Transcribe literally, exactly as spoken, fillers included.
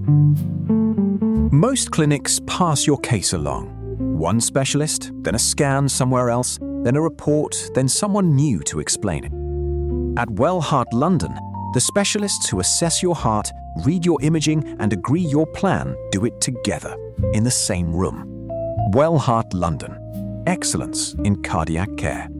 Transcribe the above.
Most clinics pass your case along. One specialist, then a scan somewhere else, then a report, then someone new to explain it. At Well Heart London, the specialists who assess your heart, read your imaging, and agree your plan do it together, in the same room. Well Heart London. Excellence in cardiac care.